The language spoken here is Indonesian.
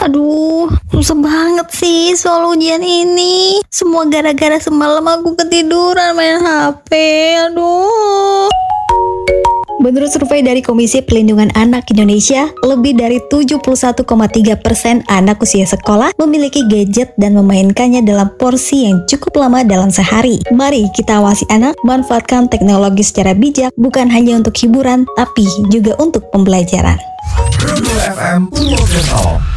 Aduh, susah banget sih soal ujian ini. Semua gara-gara semalam aku ketiduran main HP. Aduh. Menurut survei dari Komisi Perlindungan Anak Indonesia, lebih dari 71,3% anak usia sekolah memiliki gadget dan memainkannya dalam porsi yang cukup lama dalam sehari. Mari kita awasi anak, manfaatkan teknologi secara bijak, bukan hanya untuk hiburan, tapi juga untuk pembelajaran. Rundul FM Purwokerto.